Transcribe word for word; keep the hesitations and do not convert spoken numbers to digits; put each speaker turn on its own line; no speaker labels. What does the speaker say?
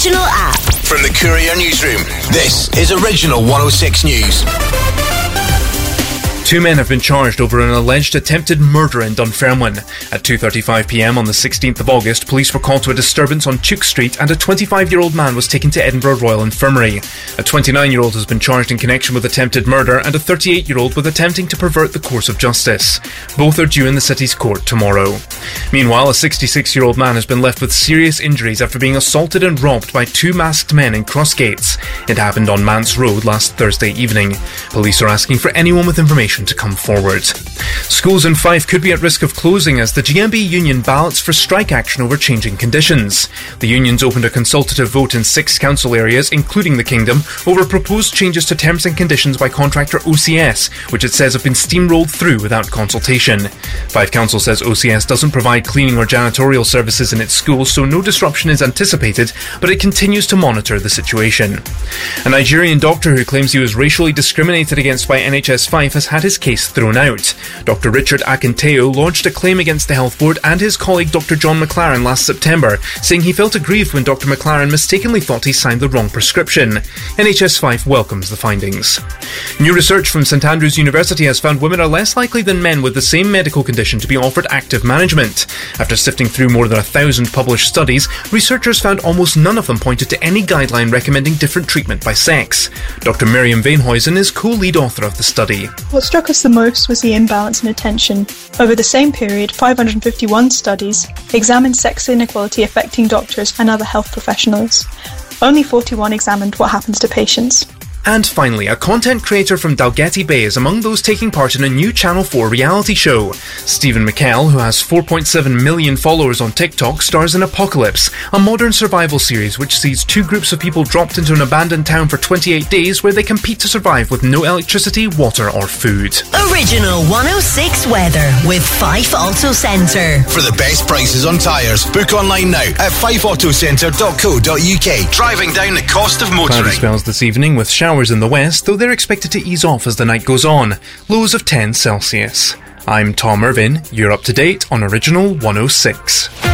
Original app.
From the Courier Newsroom, this is Original one oh six News.
Two men have been charged over an alleged attempted murder in Dunfermline. At two thirty-five p m on the sixteenth of August, police were called to a disturbance on Tuke Street and a twenty-five-year-old man was taken to Edinburgh Royal Infirmary. A twenty-nine-year-old has been charged in connection with attempted murder and a thirty-eight-year-old with attempting to pervert the course of justice. Both are due in the city's court tomorrow. Meanwhile, a sixty-six-year-old man has been left with serious injuries after being assaulted and robbed by two masked men in Crossgates. It happened on Mance Road last Thursday evening. Police are asking for anyone with information to come forward. Schools in Fife could be at risk of closing as the G M B union ballots for strike action over changing conditions. The unions opened a consultative vote in six council areas, including the Kingdom, over proposed changes to terms and conditions by contractor O C S, which it says have been steamrolled through without consultation. Fife Council says O C S doesn't provide cleaning or janitorial services in its schools, so no disruption is anticipated, but it continues to monitor the situation. A Nigerian doctor who claims he was racially discriminated against by N H S Fife has had his case thrown out. Doctor Richard Akinteo lodged a claim against the Health Board and his colleague Doctor John McLaren last September, saying he felt aggrieved when Doctor McLaren mistakenly thought he signed the wrong prescription. N H S Fife welcomes the findings. New research from St Andrews University has found women are less likely than men with the same medical condition to be offered active management. After sifting through more than a thousand published studies, researchers found almost none of them pointed to any guideline recommending different treatment by sex. Doctor Miriam Veenhuizen is co-lead author of the study.
What struck us the most was the imbalance in attention. Over the same period, five hundred fifty-one studies examined sex inequality affecting doctors and other health professionals. Only forty-one examined what happens to patients.
And finally, a content creator from Dalgety Bay is among those taking part in a new Channel four reality show. Stephen McKell, who has four point seven million followers on TikTok, stars in Apocalypse, a modern survival series which sees two groups of people dropped into an abandoned town for twenty-eight days where they compete to survive with no electricity, water or food.
Original one oh six weather with Fife Auto Centre.
For the best prices on tyres, book online now at fife auto centre dot co dot u k. Driving down the cost of motoring.
Cloudy spells this evening with showers in the west, though they're expected to ease off as the night goes on. Lows of ten Celsius. I'm Tom Irvin. You're up to date on Original one oh six.